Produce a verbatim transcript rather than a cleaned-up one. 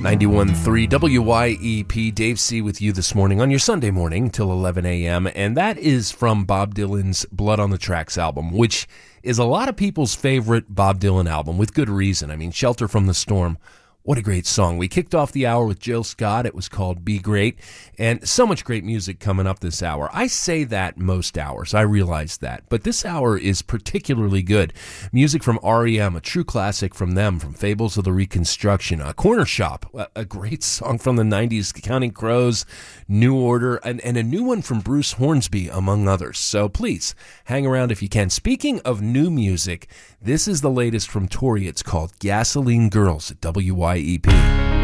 ninety-one point three W Y E P, Dave C. with you this morning on your Sunday morning till eleven a.m. And that is from Bob Dylan's Blood on the Tracks album, which is a lot of people's favorite Bob Dylan album, with good reason. I mean, Shelter from the Storm, what a great song. We kicked off the hour with Jill Scott. It was called Be Great, and so much great music coming up this hour. I say that most hours, I realize that, but this hour is particularly good. Music from R E M, a true classic from them, from Fables of the Reconstruction, a Corner Shop, a great song from the nineties, Counting Crows, New Order, and, and a new one from Bruce Hornsby, among others. So please, hang around if you can. Speaking of new music, this is the latest from Tori. It's called Gasoline Girls at W Y E P.